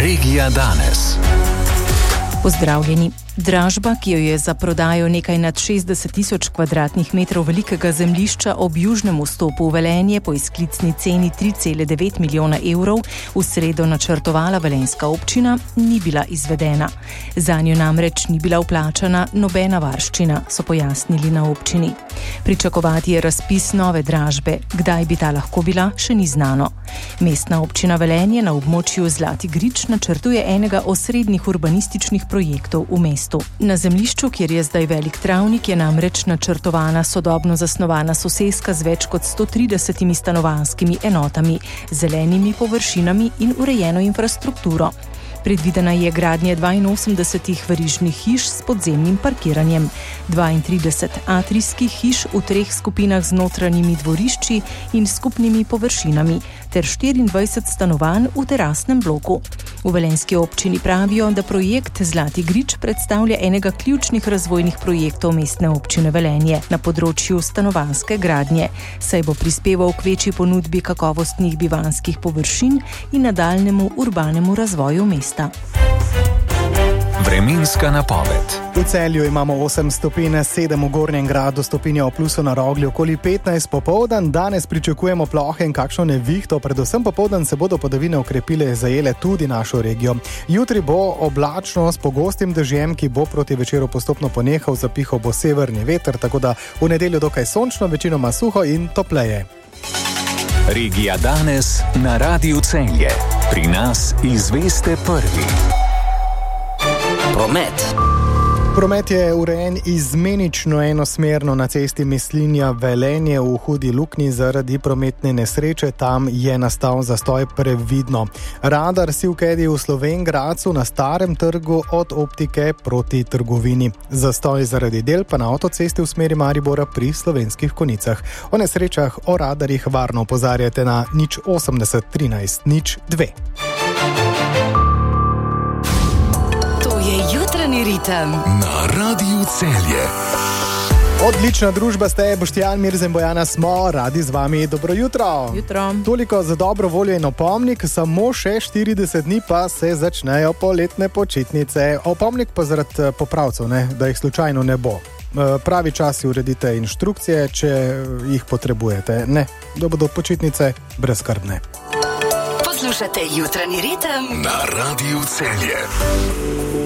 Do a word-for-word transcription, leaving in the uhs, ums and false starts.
Regija danes. Pozdravljeni. Dražba, ki jo je za prodajo nekaj nad šestdeset tisoč kvadratnih metrov velikega zemljišča ob južnem vstopu v Velenje po izklicni ceni tri cele devet milijona evrov v sredo načrtovala velenjska občina, ni bila izvedena. Zanjo namreč ni bila vplačana nobena varščina, so pojasnili na občini. Pričakovati je razpis nove dražbe, kdaj bi ta lahko bila, še ni znano. Mestna občina Velenje na območju Zlati Grič načrtuje enega osrednjih urbanističnih projektov v mestu. Na zemljišču, kjer je zdaj velik travnik, je namreč načrtovana sodobno zasnovana soseska z več kot sto tridesetimi stanovanjskimi enotami, zelenimi površinami in urejeno infrastrukturo. Predvidena je gradnja dvainosemdeset verižnih hiš s podzemnim parkiranjem, dvaintrideset atrijskih hiš v treh skupinah z notranjimi dvorišči in skupnimi površinami ter štiriindvajset stanovanj v terasnem bloku. V velenjski občini pravijo, da projekt Zlati Grič predstavlja enega ključnih razvojnih projektov mestne občine Velenje na področju stanovanjske gradnje, saj bo prispeval k večji ponudbi kakovostnih bivanjskih površin in nadaljnjemu urbanemu razvoju mesta. Vremenska napoved. V Celju imamo osem stopinj, sedem v Gornjem Gradu, stopinja v plusu na Rogli okoli petnajst popoldan. Danes pričakujemo plohe in kakšno nevihto, predvsem popoldan se bodo padavine okrepile, zajele tudi našo regijo. Jutri bo oblačno s pogostim dežjem, ki bo proti večeru postopno ponehal, zapihal bo severni veter, tako da v nedeljo dokaj sončno, večinoma suho in topleje. Regija danes na Radiu Celje. Pri nas izveste prvi. Promet. Promet je urejen izmenično enosmerno na cesti Mislinja-Velenje v Hudi Luknji zaradi prometne nesreče. Tam je nastal zastoj, previdno. Radar Sivkedi v Slovenj Gradcu na Starem trgu od Optike proti trgovini. Zastoj zaradi del pa na avtocesti v smeri Maribora pri Slovenskih Konicah. O nesrečah o radarjih varno opozarjate na nič osemdeset trinajst nič dve. Jutranji ritem na Radiu Celje. Odlična družba ste, Boštjan, Mirza in Bojana smo radi z vami. Dobro jutro. Jutro. Toliko za dobro voljo in opomnik, samo še štirideset dni pa se začnejo poletne počitnice. Opomnik pa zaradi popravcev, ne, da jih slučajno ne bo. Pravi čas si uredite inštrukcije, če jih potrebujete. Ne, da bodo počitnice brezskrbne. Poslušate Jutranji ritem na Radiu Celje.